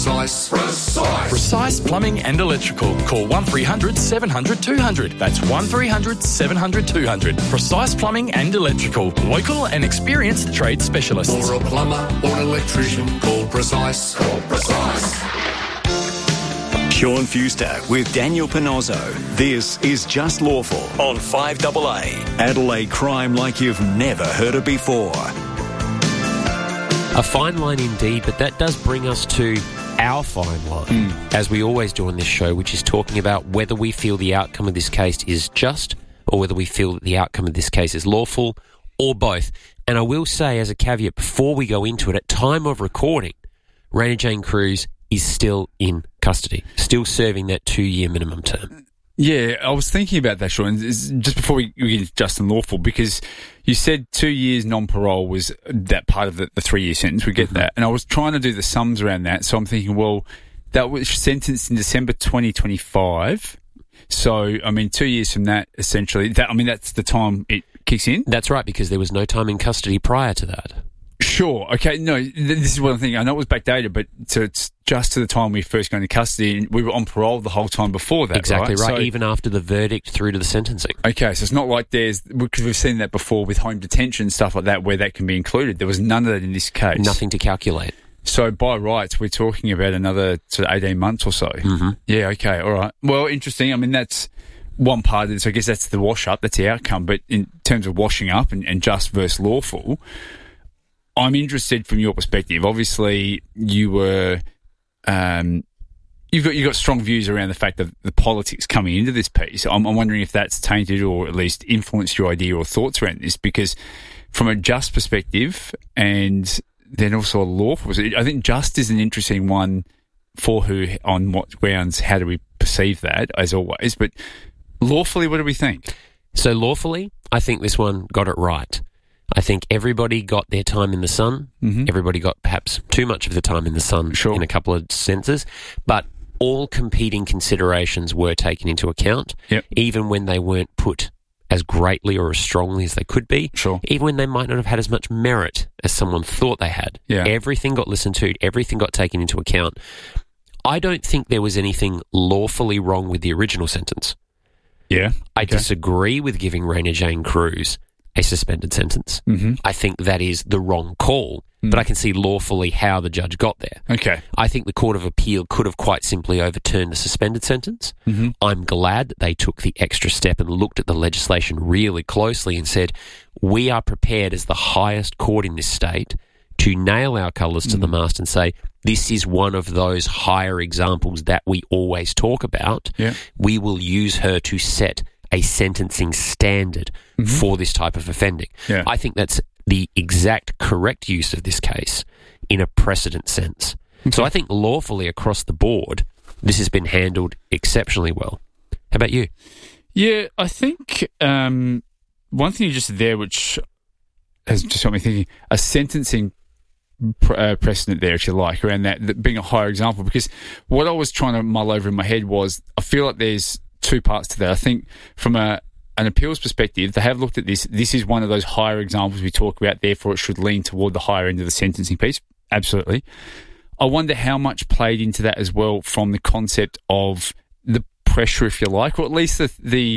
Precise. Precise Plumbing and Electrical. Call 1300 700 200. That's 1300 700 200. Precise Plumbing and Electrical. Local and experienced trade specialists. For a plumber or an electrician, call Precise. Call Precise. Sean Fewster with Daniel Panozzo. This is Just Lawful on 5AA. Adelaide crime like you've never heard it before. A fine line indeed, but that does bring us to our fine line, as we always do on this show, which is talking about whether we feel the outcome of this case is just or whether we feel that the outcome of this case is lawful, or both. And I will say as a caveat before we go into it, at time of recording, Raina Jane Cruz is still in custody, still serving that 2-year minimum term. Yeah, I was thinking about that, Sean, just before we get into just and lawful, because you said 2 years non-parole was that part of the 3-year sentence. We get that. And I was trying to do the sums around that. So I'm thinking, well, that was sentenced in December 2025. So, 2 years from that, essentially, that's the time it kicks in. That's right, because there was no time in custody prior to that. Sure. Okay. No, this is what I'm thinking. I know it was backdated, but so it's just to the time we first got into custody, and we were on parole the whole time before that. Exactly right. So, even after the verdict through to the sentencing. Okay, so it's not like because we've seen that before with home detention, stuff like that, where that can be included. There was none of that in this case. Nothing to calculate. So by rights, we're talking about another sort of 18 months or so. Mm-hmm. Yeah. Okay. All right. Well, interesting. That's one part of it. So I guess that's the wash up. That's the outcome. But in terms of washing up and just versus lawful, I'm interested from your perspective. Obviously, you were, you've got strong views around the fact of the politics coming into this piece. I'm wondering if that's tainted or at least influenced your idea or thoughts around this, because from a just perspective and then also a lawful, I think just is an interesting one for who, on what grounds, how do we perceive that, as always. But lawfully, what do we think? So lawfully, I think this one got it right. I think everybody got their time in the sun. Mm-hmm. Everybody got perhaps too much of the time in the sun in a couple of senses. But all competing considerations were taken into account, even when they weren't put as greatly or as strongly as they could be, even when they might not have had as much merit as someone thought they had. Yeah. Everything got listened to. Everything got taken into account. I don't think there was anything lawfully wrong with the original sentence. Yeah. I disagree with giving Raina Jane Cruz a suspended sentence. Mm-hmm. I think that is the wrong call, but I can see lawfully how the judge got there. Okay. I think the Court of Appeal could have quite simply overturned a suspended sentence. Mm-hmm. I'm glad that they took the extra step and looked at the legislation really closely and said, we are prepared as the highest court in this state to nail our colours to the mast and say, this is one of those higher examples that we always talk about. Yeah. We will use her to set a sentencing standard for this type of offending. Yeah. I think that's the exact correct use of this case in a precedent sense. Okay. So I think lawfully across the board, this has been handled exceptionally well. How about you? Yeah, I think one thing you just said there, which has just got me thinking, a sentencing precedent there, if you like, around that being a higher example, because what I was trying to mull over in my head was, I feel like there's two parts to that. I think from an appeals perspective, they have looked at this. This is one of those higher examples we talk about, therefore it should lean toward the higher end of the sentencing piece. Absolutely. I wonder how much played into that as well from the concept of the pressure, if you like, or at least the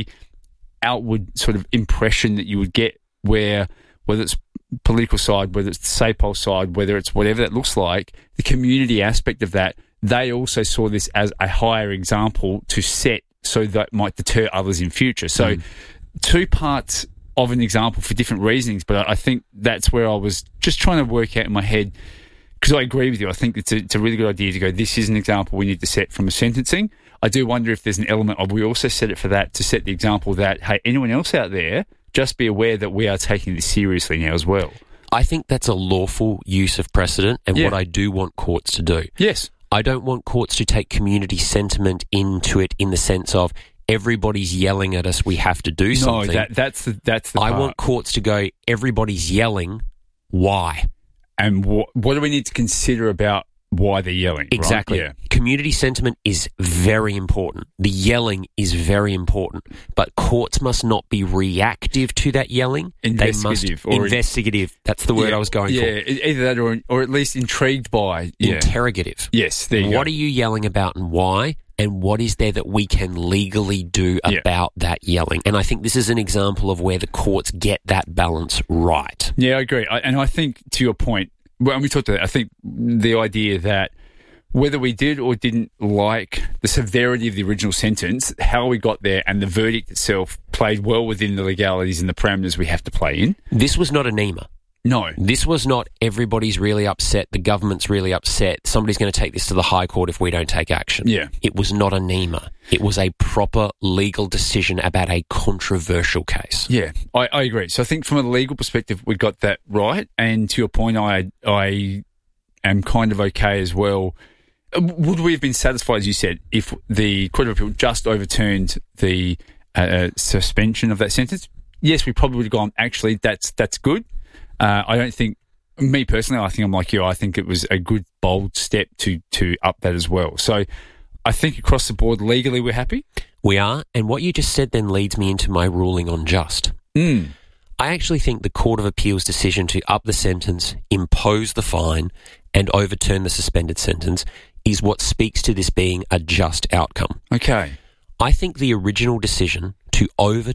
outward sort of impression that you would get where, whether it's political side, whether it's the SAPOL side, whether it's whatever that looks like, the community aspect of that, they also saw this as a higher example to set so that might deter others in future. So two parts of an example for different reasonings, but I think that's where I was just trying to work out in my head, because I agree with you. I think it's a really good idea to go, this is an example we need to set from a sentencing. I do wonder if there's an element of, we also set it for that, to set the example that, hey, anyone else out there, just be aware that we are taking this seriously now as well. I think that's a lawful use of precedent and what I do want courts to do. Yes. I don't want courts to take community sentiment into it in the sense of everybody's yelling at us, we have to do something. No, that's the I part. want courts to go, everybody's yelling, why? And what do we need to consider about why they're yelling. Exactly. Right? Yeah. Community sentiment is very important. The yelling is very important. But courts must not be reactive to that yelling. Investigative. They must investigative. That's the word I was going for. Yeah, either that or at least intrigued by. Yeah. Interrogative. Yes, there you go. What are you yelling about and why? And what is there that we can legally do about that yelling? And I think this is an example of where the courts get that balance right. Yeah, I agree. And I think, to your point, when we talked about that, I think the idea that whether we did or didn't like the severity of the original sentence, how we got there and the verdict itself played well within the legalities and the parameters we have to play in. This was not a NEMA. No. This was not everybody's really upset, the government's really upset, somebody's going to take this to the High Court if we don't take action. Yeah. It was not a NEMA. It was a proper legal decision about a controversial case. Yeah, I agree. So I think from a legal perspective, we got that right. And to your point, I am kind of okay as well. Would we have been satisfied, as you said, if the Court of Appeal just overturned the suspension of that sentence? Yes, we probably would have gone, actually, that's good. I don't think, me personally, I think I'm like you. I think it was a good, bold step to up that as well. So I think across the board, legally, we're happy. We are. And what you just said then leads me into my ruling on just. I actually think the Court of Appeal's decision to up the sentence, impose the fine, and overturn the suspended sentence is what speaks to this being a just outcome. Okay. I think the original decision to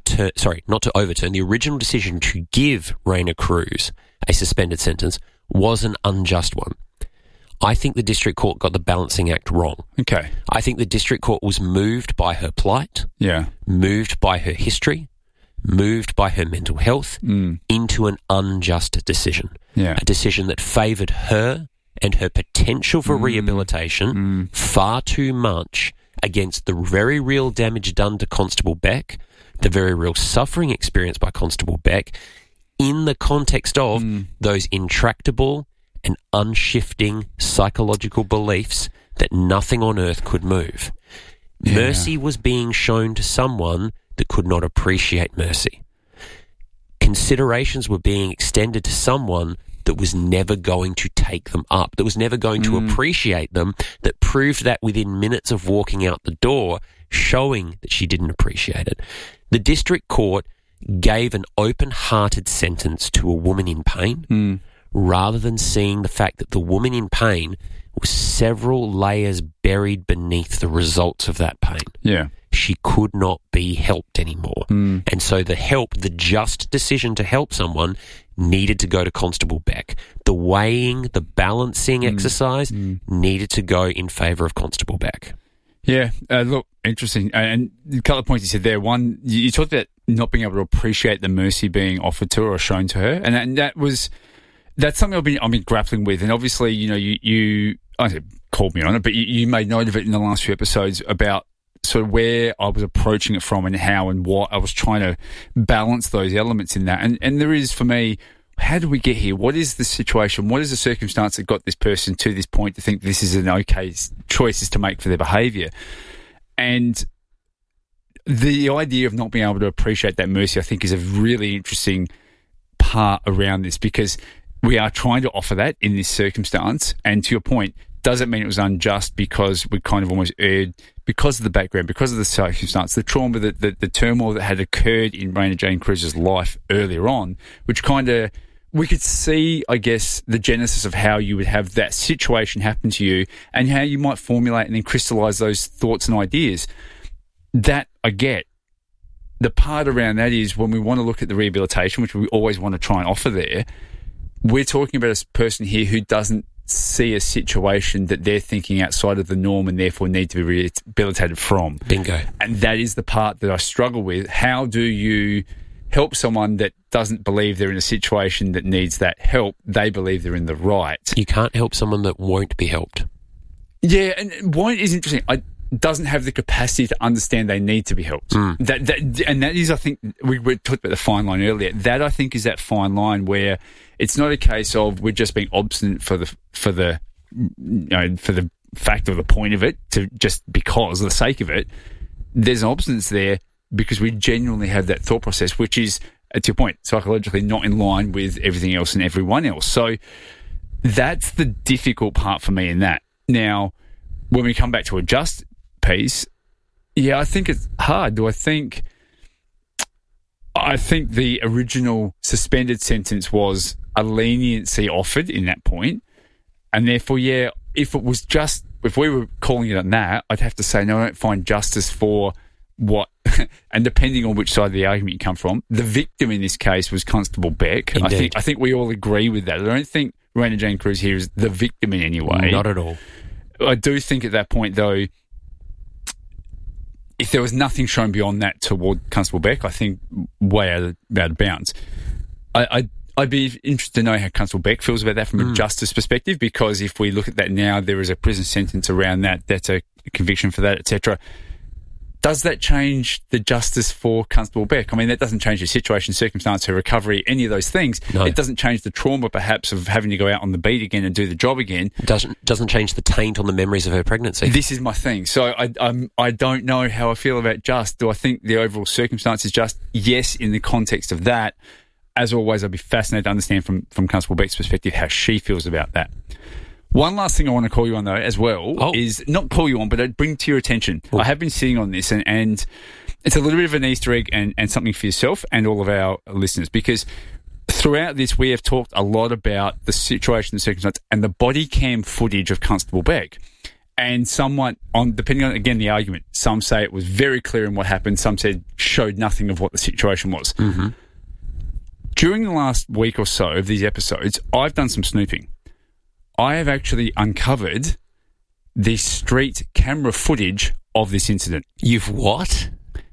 the original decision to give Raina Cruz a suspended sentence was an unjust one. I think the District Court got the balancing act wrong. Okay. I think the District Court was moved by her plight, moved by her history, moved by her mental health into an unjust decision. Yeah. A decision that favoured her and her potential for rehabilitation far too much against the very real damage done to Constable Beck, the very real suffering experienced by Constable Beck, in the context of those intractable and unshifting psychological beliefs that nothing on earth could move. Yeah. Mercy was being shown to someone that could not appreciate mercy. Considerations were being extended to someone that was never going to take them up, that was never going to appreciate them, that proved that within minutes of walking out the door, showing that she didn't appreciate it. The District Court gave an open-hearted sentence to a woman in pain, rather than seeing the fact that the woman in pain was several layers buried beneath the results of that pain. Yeah. She could not be helped anymore. And so the just decision to help someone needed to go to Constable Beck. The weighing, the balancing exercise needed to go in favour of Constable Beck. Yeah, look, interesting. And a couple of points you said there. One, you talked about not being able to appreciate the mercy being offered to her or shown to her. And that's something I've been grappling with. And obviously, you I said called me on it, but you made note of it in the last few episodes about sort of where I was approaching it from and how and what I was trying to balance those elements in that. And there is, for me, how did we get here? What is the situation? What is the circumstance that got this person to this point to think this is an okay choice to make for their behaviour? And the idea of not being able to appreciate that mercy, I think, is a really interesting part around this, because we are trying to offer that in this circumstance. And to your point, does it mean it was unjust because we kind of almost erred because of the background, because of the circumstance, the trauma, the turmoil that had occurred in Raina Jane Cruz's life earlier on, which kind of, we could see, I guess, the genesis of how you would have that situation happen to you and how you might formulate and then crystallise those thoughts and ideas. That I get. The part around that is when we want to look at the rehabilitation, which we always want to try and offer there, we're talking about a person here who doesn't see a situation that they're thinking outside of the norm and therefore need to be rehabilitated from. Bingo. And that is the part that I struggle with. How do you help someone that doesn't believe they're in a situation that needs that help? They believe they're in the right. You can't help someone that won't be helped. Yeah, and won't is interesting. Doesn't have the capacity to understand they need to be helped. That is, I think, we talked about the fine line earlier. That, I think, is that fine line where it's not a case of we're just being obstinate for the fact or the point of it, to just because of the sake of it. There's an obstinance there because we genuinely have that thought process, which is, to your point, psychologically not in line with everything else and everyone else. So That's the difficult part for me in that. Now, when we come back to a just piece, yeah, I think it's hard. I think the original suspended sentence was a leniency offered in that point, and therefore, yeah, if we were calling it on that, I'd have to say, no, I don't find justice for what, and depending on which side of the argument you come from, the victim in this case was Constable Beck. Indeed. I think we all agree with that. I don't think Raina Jane Cruz here is the victim in any way. Not at all. I do think at that point, though, if there was nothing shown beyond that toward Constable Beck, I think way out of bounds. I'd be interested to know how Constable Beck feels about that from a justice perspective, because if we look at that now, there is a prison sentence around that. That's a conviction for that, etc. Does that change the justice for Constable Beck? I mean, that doesn't change the situation, circumstance, her recovery, any of those things. No. It doesn't change the trauma, perhaps, of having to go out on the beat again and do the job again. It doesn't change the taint on the memories of her pregnancy. This is my thing. So I don't know how I feel about just. Do I think the overall circumstance is just? Yes, in the context of that. As always, I'd be fascinated to understand from Constable Beck's perspective how she feels about that. One last thing I want to call you on, though, as well, is not call you on, but I'd bring to your attention. I have been sitting on this, and it's a little bit of an Easter egg and something for yourself and all of our listeners, because throughout this, we have talked a lot about the situation, the circumstance, and the body cam footage of Constable Beck. And somewhat, depending on, again, the argument, some say it was very clear in what happened, some said showed nothing of what the situation was. Mm-hmm. During the last week or so of these episodes, I've done some snooping. I have actually uncovered the street camera footage of this incident. You've what?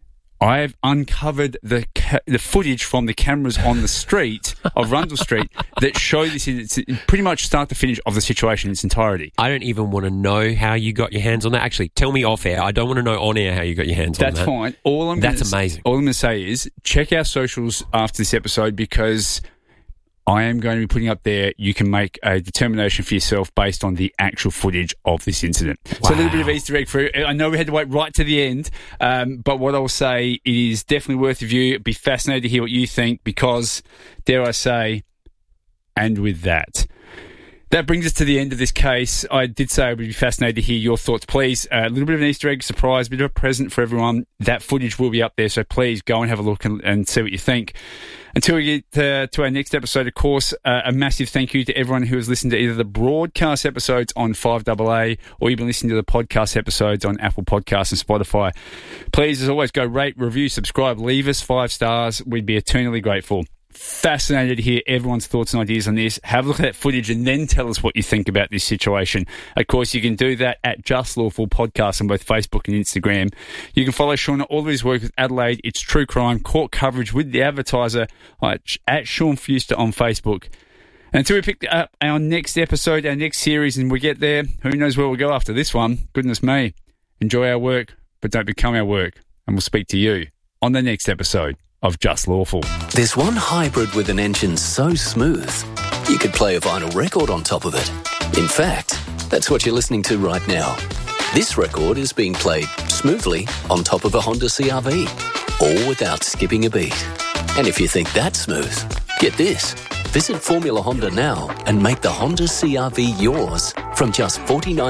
I have uncovered the footage from the cameras on the street of Rundle Street that show this pretty much start to finish of the situation in its entirety. I don't even want to know how you got your hands on that. Actually, tell me off air. I don't want to know on air how you got your hands on that. That's fine. That's amazing. All I'm going to say is check our socials after this episode, because I am going to be putting up there, you can make a determination for yourself based on the actual footage of this incident. Wow. So a little bit of Easter egg for you. I know we had to wait right to the end, but what I will say, it is definitely worth a view. I'd be fascinated to hear what you think, because, dare I say, and with that. That brings us to the end of this case. I did say I would be fascinated to hear your thoughts. Please, a little bit of an Easter egg surprise, a bit of a present for everyone. That footage will be up there, so please go and have a look and see what you think. Until we get to our next episode, of course, a massive thank you to everyone who has listened to either the broadcast episodes on 5AA or even listening to the podcast episodes on Apple Podcasts and Spotify. Please, as always, go rate, review, subscribe, leave us 5 stars. We'd be eternally grateful. Fascinated to hear everyone's thoughts and ideas on this. Have a look at that footage and then tell us what you think about this situation. Of course, you can do that at Just Lawful Podcast on both Facebook and Instagram. You can follow Sean at all of his work with Adelaide, It's True Crime, court coverage with The Advertiser at Sean Fuster on Facebook. And until we pick up our next episode, our next series, and we get there, who knows where we'll go after this one. Goodness me. Enjoy our work, but don't become our work. And we'll speak to you on the next episode of Just Lawful. There's one hybrid with an engine so smooth, you could play a vinyl record on top of it. In fact, that's what you're listening to right now. This record is being played smoothly on top of a Honda CR-V, all without skipping a beat. And if you think that's smooth, get this. Visit Formula Honda now and make the Honda CR-V yours from just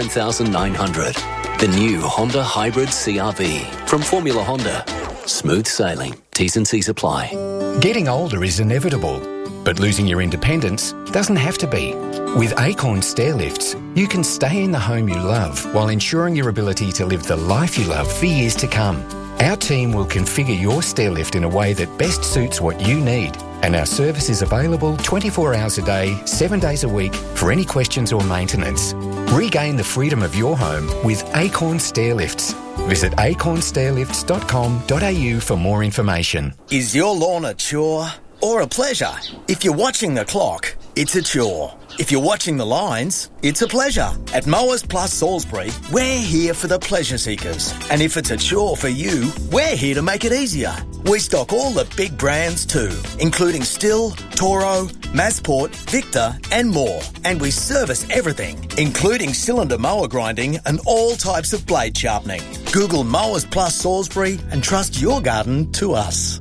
$49,900. The new Honda Hybrid CR-V from Formula Honda. Smooth sailing. T's and C's apply. Getting older is inevitable, but losing your independence doesn't have to be. With Acorn Stairlifts, you can stay in the home you love while ensuring your ability to live the life you love for years to come. Our team will configure your stairlift in a way that best suits what you need, and our service is available 24 hours a day, 7 days a week for any questions or maintenance. Regain the freedom of your home with Acorn Stairlifts. Visit acornstairlifts.com.au for more information. Is your lawn a chore or a pleasure? If you're watching the clock, it's a chore. If you're watching the lines, it's a pleasure. At Mowers Plus Salisbury, we're here for the pleasure seekers. And if it's a chore for you, we're here to make it easier. We stock all the big brands too, including Stihl, Toro, Masport, Victor and more. And we service everything, including cylinder mower grinding and all types of blade sharpening. Google Mowers Plus Salisbury and trust your garden to us.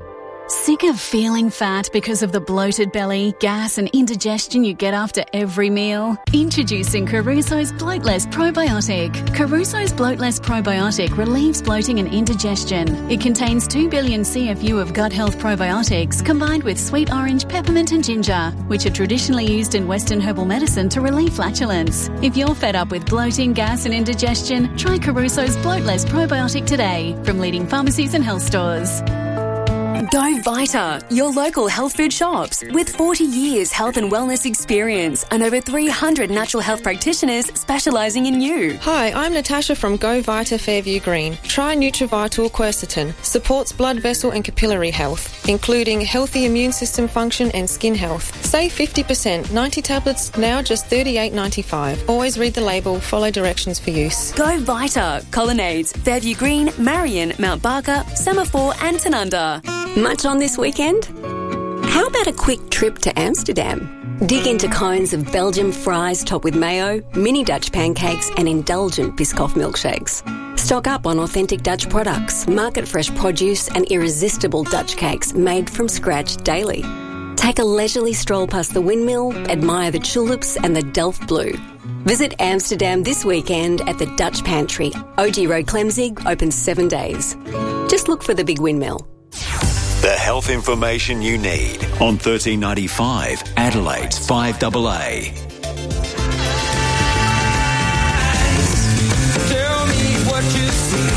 Sick of feeling fat because of the bloated belly, gas and indigestion you get after every meal? Introducing Caruso's Bloatless Probiotic. Caruso's Bloatless Probiotic relieves bloating and indigestion. It contains 2 billion CFU of gut health probiotics combined with sweet orange, peppermint and ginger, which are traditionally used in Western herbal medicine to relieve flatulence. If you're fed up with bloating, gas and indigestion, try Caruso's Bloatless Probiotic today from leading pharmacies and health stores. Go Vita, your local health food shops. With 40 years health and wellness experience and over 300 natural health practitioners specialising in you. Hi, I'm Natasha from Go Vita Fairview Green. Try Nutrivital Quercetin. Supports blood vessel and capillary health, including healthy immune system function and skin health. Save 50%. 90 tablets, now just $38.95. Always read the label, follow directions for use. Go Vita. Colonnades, Fairview Green, Marion, Mount Barker, Semaphore and Tanunda. Much on this weekend? How about a quick trip to Amsterdam? Dig into cones of Belgian fries topped with mayo, mini Dutch pancakes and indulgent Biscoff milkshakes. Stock up on authentic Dutch products, market fresh produce and irresistible Dutch cakes made from scratch daily. Take a leisurely stroll past the windmill, admire the tulips and the Delft Blue. Visit Amsterdam this weekend at the Dutch Pantry. OG Road Clemzig, open 7 days. Just look for the big windmill. The health information you need on 1395 Adelaide's 5AA. Tell me what you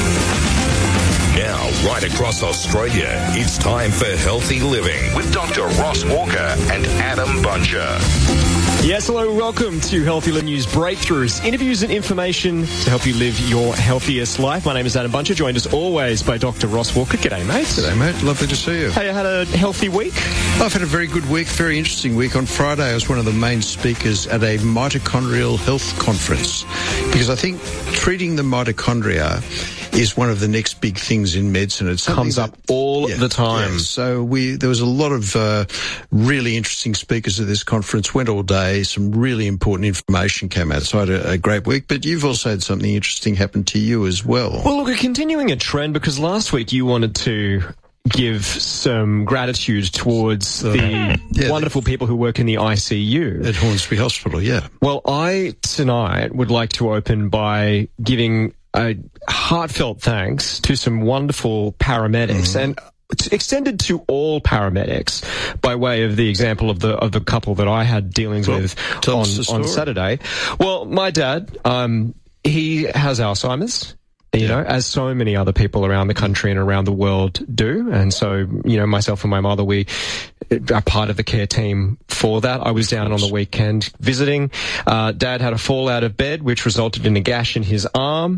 see. Now, right across Australia, it's time for Healthy Living with Dr. Ross Walker and Adam Buncher. Yes, hello, welcome to Healthy Living News Breakthroughs, interviews and information to help you live your healthiest life. My name is Adam Buncher, joined as always by Dr. Ross Walker. G'day, mate. G'day, mate. Lovely to see you. Hey, you had a healthy week? I've had a very good week, very interesting week. On Friday, I was one of the main speakers at a mitochondrial health conference because I think treating the mitochondria is one of the next big things in medicine. It comes up all the time. Yeah. So there was a lot of really interesting speakers at this conference, went all day, some really important information came out. So I had a great week, but you've also had something interesting happen to you as well. Well, look, we're continuing a trend because last week you wanted to give some gratitude towards the wonderful people who work in the ICU. At Hornsby Hospital, yeah. Well, I tonight would like to open by giving a heartfelt thanks to some wonderful paramedics and extended to all paramedics by way of the example of the couple that I had dealings with on Saturday. Well, my dad, he has Alzheimer's. You know, as so many other people around the country and around the world do. And so, you know, myself and my mother, we are part of the care team for that. I was down on the weekend visiting. Dad had a fall out of bed, which resulted in a gash in his arm,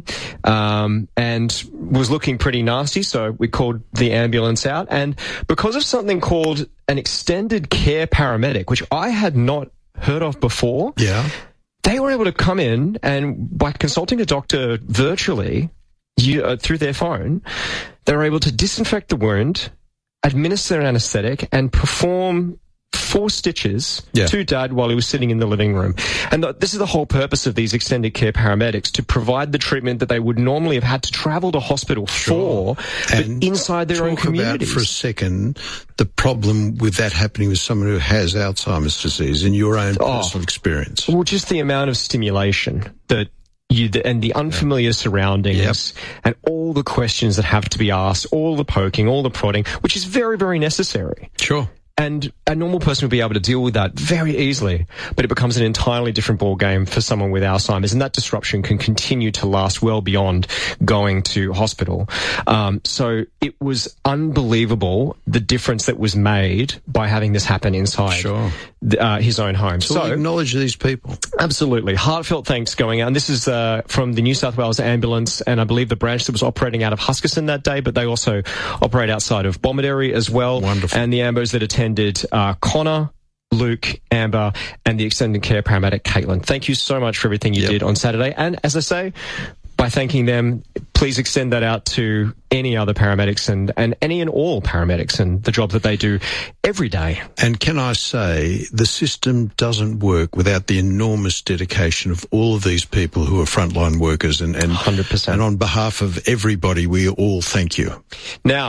and was looking pretty nasty. So we called the ambulance out. And because of something called an extended care paramedic, which I had not heard of before. Yeah. They were able to come in and by consulting a doctor virtually, through their phone, they were able to disinfect the wound, administer an anesthetic, and perform 4 stitches to Dad while he was sitting in the living room. And this is the whole purpose of these extended care paramedics, to provide the treatment that they would normally have had to travel to hospital for, but inside their own communities. Talk about for a second the problem with that happening with someone who has Alzheimer's disease in your own personal experience. Well, just the amount of stimulation that and the unfamiliar surroundings and all the questions that have to be asked, all the poking, all the prodding, which is very, very necessary. Sure. And a normal person would be able to deal with that very easily, but it becomes an entirely different ballgame for someone with Alzheimer's, and that disruption can continue to last well beyond going to hospital. So it was unbelievable, the difference that was made by having this happen inside his own home. So acknowledge these people. Absolutely. Heartfelt thanks going out. And this is from the New South Wales Ambulance, and I believe the branch that was operating out of Huskisson that day, but they also operate outside of Bomaderry as well. Wonderful. And the ambos that attended Connor, Luke, Amber, and the extended care paramedic Caitlin. Thank you so much for everything you did on Saturday. And as I say, by thanking them, please extend that out to any other paramedics and any and all paramedics and the job that they do every day. And can I say, the system doesn't work without the enormous dedication of all of these people who are frontline workers. And 100%. And on behalf of everybody, we all thank you. Now,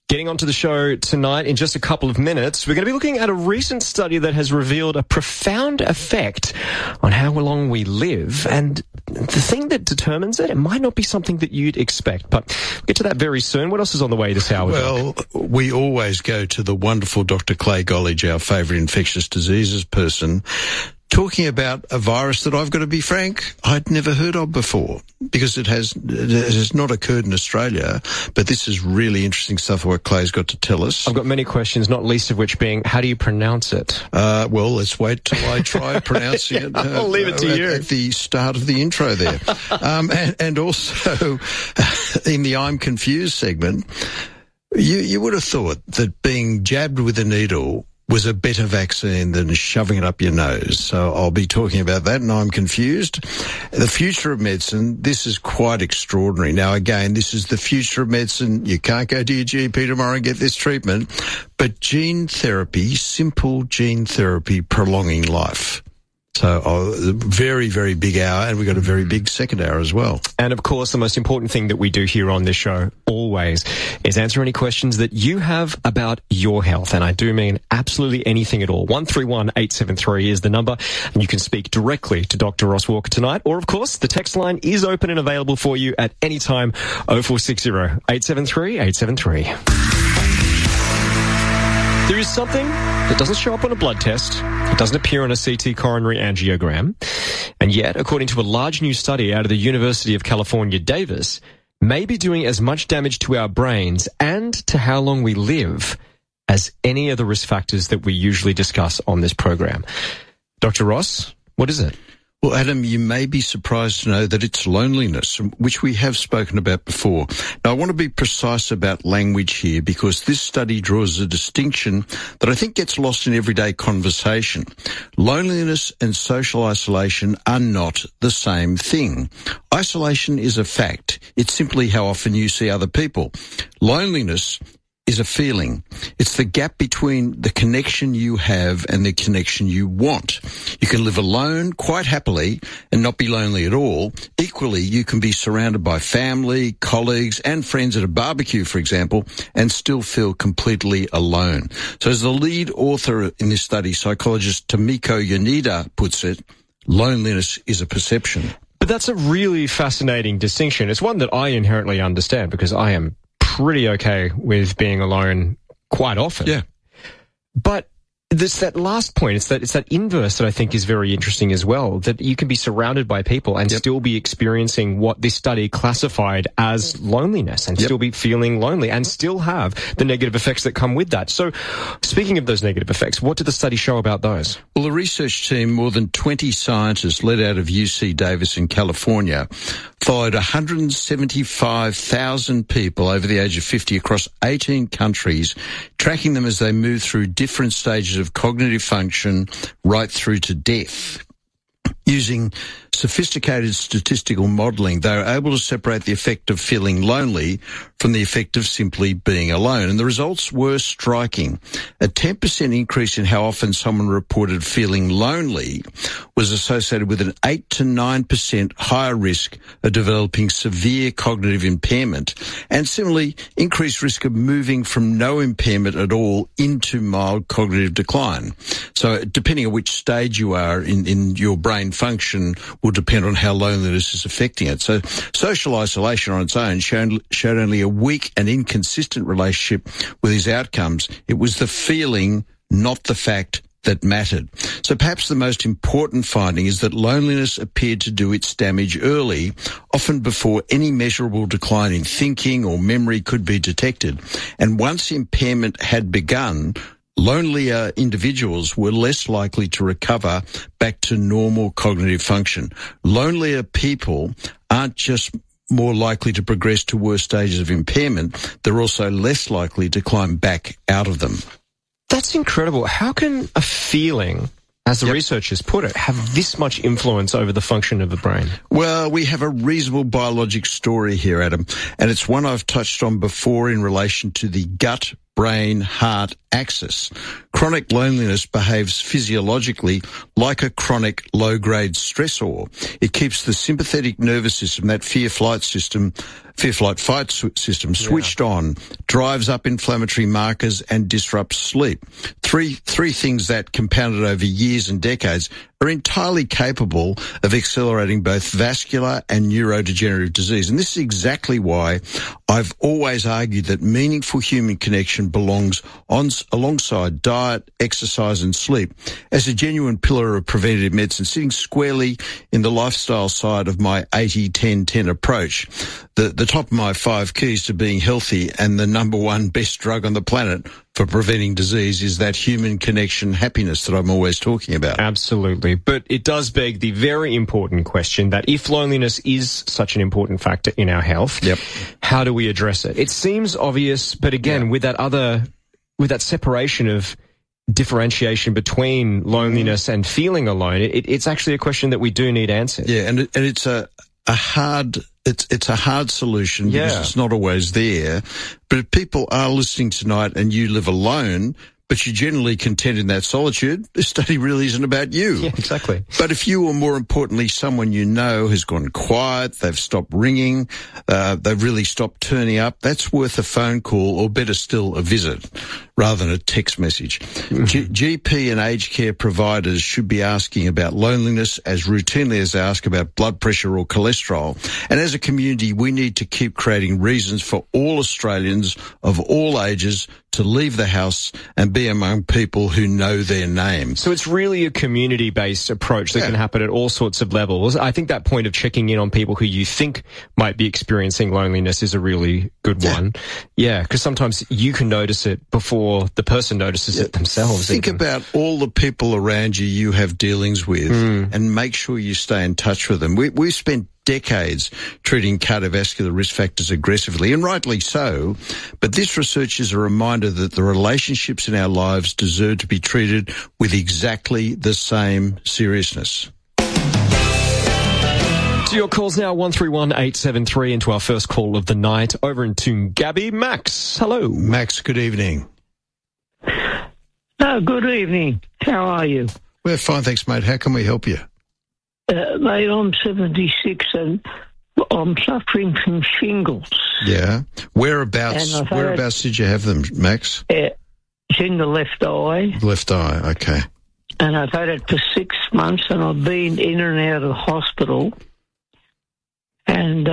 Getting onto the show tonight in just a couple of minutes, we're going to be looking at a recent study that has revealed a profound effect on how long we live. And the thing that determines it might not be something that you'd expect. But we'll get to that very soon. What else is on the way this hour? Well, we always go to the wonderful Dr. Clay Gollidge, our favourite infectious diseases person, talking about a virus that I've got to be frank, I'd never heard of before because it has not occurred in Australia. But this is really interesting stuff what Clay's got to tell us. I've got many questions, not least of which being, how do you pronounce it? Well, let's wait till I try pronouncing it. I'll leave it to you. At the start of the intro there. And also in the I'm Confused segment, you would have thought that being jabbed with a needle was a better vaccine than shoving it up your nose. So I'll be talking about that, and I'm confused. The future of medicine, this is quite extraordinary. Now, again, this is the future of medicine. You can't go to your GP tomorrow and get this treatment. But gene therapy, simple gene therapy, prolonging life. So very, very big hour, and we've got a very big second hour as well. And, of course, the most important thing that we do here on this show always is answer any questions that you have about your health. And I do mean absolutely anything at all. 131873 is the number, and you can speak directly to Dr. Ross Walker tonight. Or, of course, the text line is open and available for you at any time, 0460 873 873. There is something that doesn't show up on a blood test. It doesn't appear on a CT coronary angiogram. And yet, according to a large new study out of the University of California, Davis, may be doing as much damage to our brains and to how long we live as any of the risk factors that we usually discuss on this program. Dr. Ross, what is it? Well, Adam, you may be surprised to know that it's loneliness, which we have spoken about before. Now, I want to be precise about language here because this study draws a distinction that I think gets lost in everyday conversation. Loneliness and social isolation are not the same thing. Isolation is a fact. It's simply how often you see other people. Loneliness is a feeling. It's the gap between the connection you have and the connection you want. You can live alone quite happily and not be lonely at all. Equally, you can be surrounded by family, colleagues, and friends at a barbecue, for example, and still feel completely alone. So as the lead author in this study, psychologist Tomiko Yoneda puts it, loneliness is a perception. But that's a really fascinating distinction. It's one that I inherently understand because I am pretty okay with being alone quite often. Yeah. But there's that last point. It's that inverse that I think is very interesting as well, that you can be surrounded by people and still be experiencing what this study classified as loneliness and still be feeling lonely and still have the negative effects that come with that. So speaking of those negative effects, what did the study show about those? Well, the research team, more than 20 scientists led out of UC Davis in California, followed 175,000 people over the age of 50 across 18 countries, tracking them as they move through different stages of cognitive function right through to death. Using sophisticated statistical modelling, they were able to separate the effect of feeling lonely from the effect of simply being alone. And the results were striking. A 10% increase in how often someone reported feeling lonely was associated with an 8 to 9% higher risk of developing severe cognitive impairment, and similarly increased risk of moving from no impairment at all into mild cognitive decline. So depending on which stage you are in your brain function will depend on how loneliness is affecting it. So social isolation on its own showed only a weak and inconsistent relationship with his outcomes. It was the feeling, not the fact, that mattered. So perhaps the most important finding is that loneliness appeared to do its damage early, often before any measurable decline in thinking or memory could be detected. And once impairment had begun, lonelier individuals were less likely to recover back to normal cognitive function. Lonelier people aren't just more likely to progress to worse stages of impairment, they're also less likely to climb back out of them. That's incredible. How can a feeling, as the researchers put it, have this much influence over the function of the brain? Well, we have a reasonable biologic story here, Adam, and it's one I've touched on before in relation to the gut brain-heart axis. Chronic loneliness behaves physiologically like a chronic low-grade stressor. It keeps the sympathetic nervous system, that fear-flight system, flight system switched on, drives up inflammatory markers and disrupts sleep. Three things that, compounded over years and decades, are entirely capable of accelerating both vascular and neurodegenerative disease. And this is exactly why I've always argued that meaningful human connection belongs alongside diet, exercise and sleep as a genuine pillar of preventative medicine, sitting squarely in the lifestyle side of my 80-10-10 approach. The top of my 5 keys to being healthy and the number one best drug on the planet for preventing disease is that human connection happiness that I'm always talking about. Absolutely. But it does beg the very important question that if loneliness is such an important factor in our health, how do we address it? It seems obvious, but again, with that separation of differentiation between loneliness and feeling alone, it's actually a question that we do need answered. Yeah, and it's a hard solution because it's not always there. But if people are listening tonight and you live alone, but you're generally content in that solitude, this study really isn't about you. Yeah, exactly. But if you, or more importantly, someone you know has gone quiet, they've stopped ringing, they've really stopped turning up, that's worth a phone call, or better still, a visit, rather than a text message. GP and aged care providers should be asking about loneliness as routinely as they ask about blood pressure or cholesterol. And as a community, we need to keep creating reasons for all Australians of all ages to leave the house and be among people who know their name. So it's really a community-based approach that can happen at all sorts of levels. I think that point of checking in on people who you think might be experiencing loneliness is a really good one. Yeah, because sometimes you can notice it before the person notices it themselves. Think about all the people around you have dealings with and make sure you stay in touch with them. We've spent decades treating cardiovascular risk factors aggressively, and rightly so, but this research is a reminder that the relationships in our lives deserve to be treated with exactly the same seriousness. To your calls now, 131873, into our first call of the night. Over in Toongabbie, Max. Hello. Max, good evening. Good evening. How are you? We're fine, thanks, mate. How can we help you? Mate, I'm 76 and I'm suffering from shingles. Yeah. Whereabouts did you have them, Max? It's in the left eye. Left eye, okay. And I've had it for 6 months and I've been in and out of the hospital. And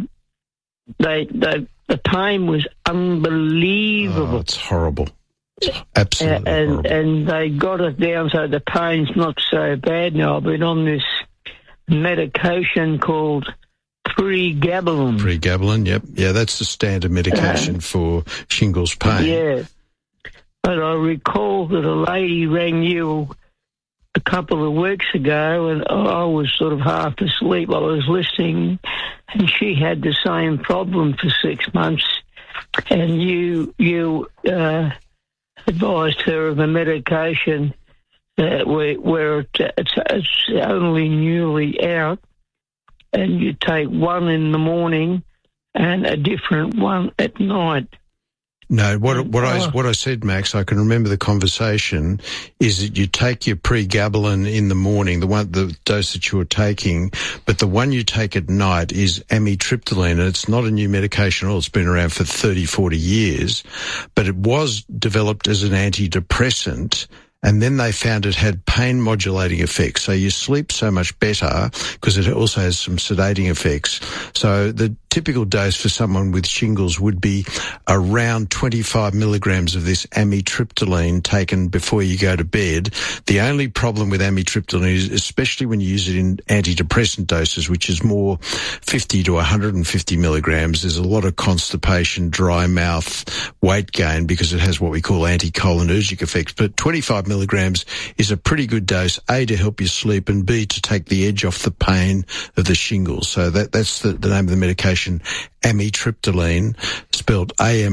the pain was unbelievable. Oh, it's horrible. It's absolutely horrible. And they got it down so the pain's not so bad now. I've been on this medication called pregabalin. Pregabalin, yep. Yeah, that's the standard medication for shingles pain. Yeah. But I recall that a lady rang you a couple of weeks ago and I was sort of half asleep while I was listening, and she had the same problem for 6 months, and you advised her of a medication where it's only newly out, and you take one in the morning and a different one at night. No, what I said, Max, I can remember the conversation, is that you take your pregabalin in the morning, the dose that you're taking, but the one you take at night is amitriptyline, and it's not a new medication at all. It's been around for 30, 40 years, but it was developed as an antidepressant, and then they found it had pain-modulating effects. So you sleep so much better because it also has some sedating effects. So the typical dose for someone with shingles would be around 25 milligrams of this amitriptyline taken before you go to bed. The only problem with amitriptyline is, especially when you use it in antidepressant doses, which is more 50 to 150 milligrams, there's a lot of constipation, dry mouth, weight gain, because it has what we call anticholinergic effects. But 25 milligrams is a pretty good dose, A, to help you sleep, and B, to take the edge off the pain of the shingles. So that's the name of the medication, amitriptyline, spelled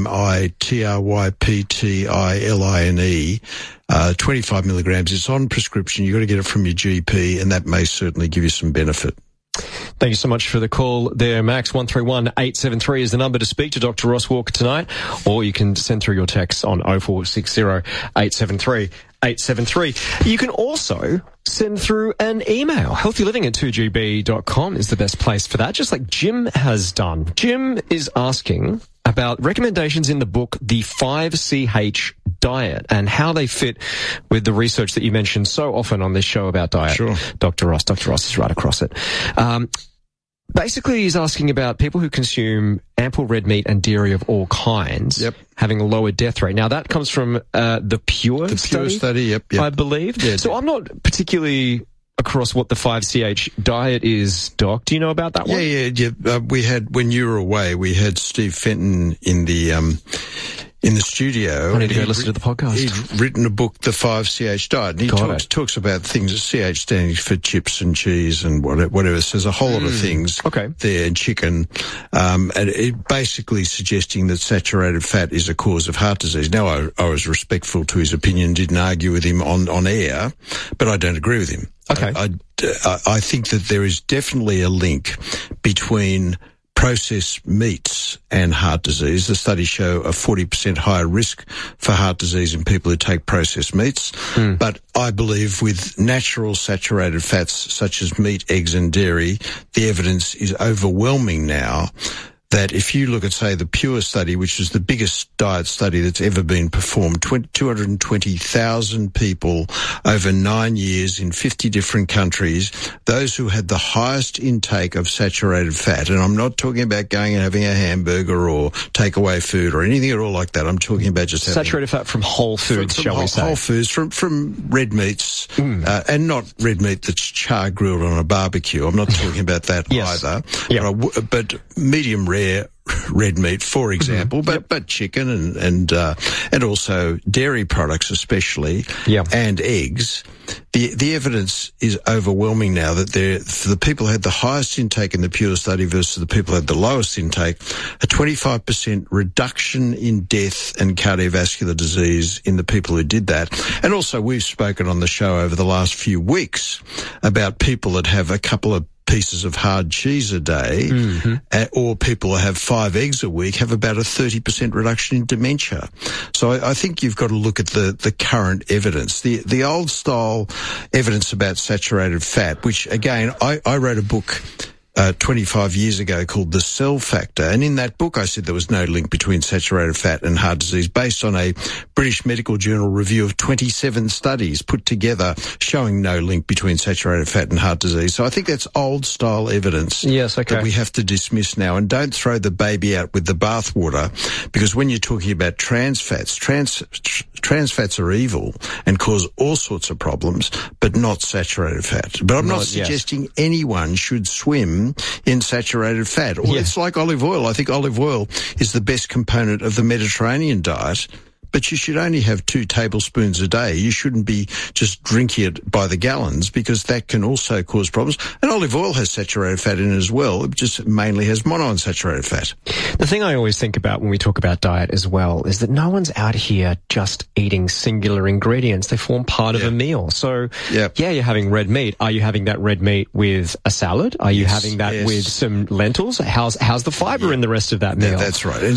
AMITRYPTILINE, 25 milligrams. It's on prescription. You've got to get it from your GP, and that may certainly give you some benefit. Thank you so much for the call there, Max. 131873 is the number to speak to Dr. Ross Walker tonight, or you can send through your texts on 0460 873 873. You can also send through an email. healthyliving@2gb.com is the best place for that, just like Jim has done. Jim is asking about recommendations in the book, The 5CH Diet, and how they fit with the research that you mentioned so often on this show about diet. Sure. Dr. Ross is right across it. Basically, he's asking about people who consume ample red meat and dairy of all kinds having a lower death rate. Now, that comes from the Pure study. Yep. I believe. Yeah, so I'm not particularly across what the 5CH diet is, Doc. Do you know about that one? Yeah. We had, when you were away, we had Steve Fenton in the studio. I need to go listen to the podcast. He'd written a book, The 5CH Diet, and he talks about things, CH standing for chips and cheese and whatever. So there's a whole lot of things there, and chicken, and it basically suggesting that saturated fat is a cause of heart disease. Now, I was respectful to his opinion, didn't argue with him on air, but I don't agree with him. Okay. I think that there is definitely a link between processed meats and heart disease. The studies show a 40% higher risk for heart disease in people who take processed meats. But I believe with natural saturated fats such as meat, eggs and dairy, the evidence is overwhelming now that if you look at, say, the Pure study, which is the biggest diet study that's ever been performed, 220,000 people over 9 years in 50 different countries, those who had the highest intake of saturated fat, and I'm not talking about going and having a hamburger or takeaway food or anything at all like that. I'm talking about just saturated fat from whole foods, shall we say? Whole foods, from red meats, and not red meat that's char grilled on a barbecue. I'm not talking about that either. Yep. But medium rare red meat, for example, but chicken and also dairy products especially, and eggs. The evidence is overwhelming now that for the people who had the highest intake in the Pure study versus the people who had the lowest intake, a 25% reduction in death and cardiovascular disease in the people who did that. And also we've spoken on the show over the last few weeks about people that have a couple of pieces of hard cheese a day, or people who have 5 eggs a week have about a 30% reduction in dementia. So I think you've got to look at the current evidence. The old style evidence about saturated fat, which again, I wrote a book 25 years ago called The Cell Factor, and in that book I said there was no link between saturated fat and heart disease based on a British Medical Journal review of 27 studies put together showing no link between saturated fat and heart disease. So I think that's old style evidence that we have to dismiss now, and don't throw the baby out with the bathwater, because when you're talking about trans fats are evil and cause all sorts of problems, but not saturated fat. But I'm not suggesting anyone should swim in saturated fat. Or it's like olive oil. I think olive oil is the best component of the Mediterranean diet, but you should only have 2 tablespoons a day. You shouldn't be just drinking it by the gallons, because that can also cause problems. And olive oil has saturated fat in it as well. It just mainly has monounsaturated fat. The thing I always think about when we talk about diet as well is that no one's out here just eating singular ingredients. They form part of a meal. So, you're having red meat. Are you having that red meat with a salad? Are you having that with some lentils? How's the fiber in the rest of that meal? That's right.